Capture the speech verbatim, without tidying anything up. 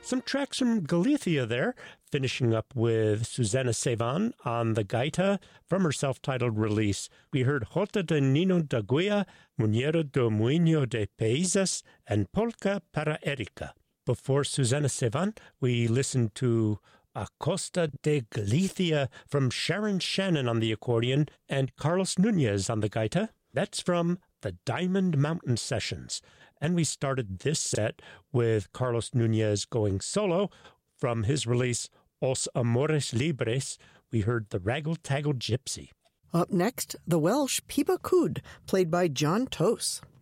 Some tracks from Galicia there, finishing up with Susana Sevan on the gaita from her self-titled release. We heard Jota de Nino da Guia, Muñero do Muño de Paisas, and Polka para Erika. Before Susana Sevan, we listened to A Costa de Galicia from Sharon Shannon on the accordion and Carlos Nunez on the gaita. That's from the Diamond Mountain Sessions. And we started this set with Carlos Nunez going solo from his release Os Amores Libres. We heard the Raggle Taggle Gypsy. Up next, the Welsh Piba Cwd, played by John Tose.